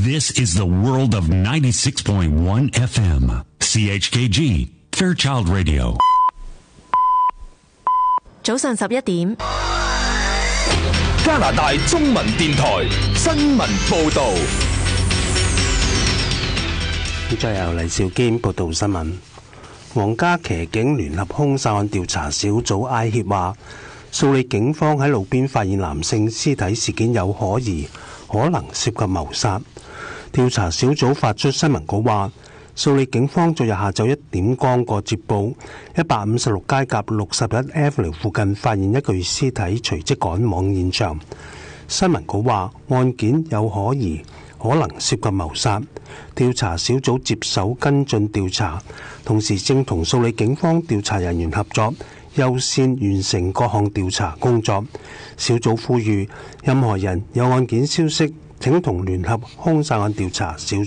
This is the world of 96.1 FM. CHKG, Fairchild Radio. 早上11點， 加拿大中文電台新聞報導。 再由黎兆堅報道新聞。皇家騎警聯合兇殺案調查小組哀協話，素里警方喺路邊發現男性屍體事件有可疑，可能涉及謀殺。調查小組發出新聞稿話，素里警方昨日下晝1點剛過接報，156街甲61 Avenue 附近發現一具屍體，隨即趕往現場。新聞稿話，案件有可疑，可能涉及謀殺。調查小組接手跟進調查，同時正同素里警方調查人員合作，優先完成各項調查工作。小組呼籲任何人有案件消息，請同聯合兇殺案調查小組